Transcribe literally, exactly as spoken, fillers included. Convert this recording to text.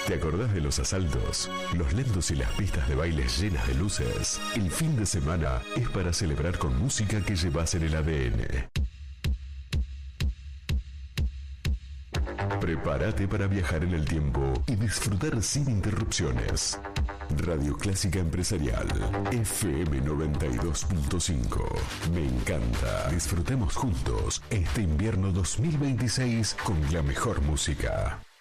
¿Te acordás de los asaltos? Los lentos y las pistas de bailes llenas de luces. El fin de semana es para celebrar con música que llevas en el A D N. Prepárate para viajar en el tiempo y disfrutar sin interrupciones. Radio Clásica Empresarial, F M noventa y dos punto cinco. Me encanta. Disfrutemos juntos este invierno dos mil veintiséis con la mejor música.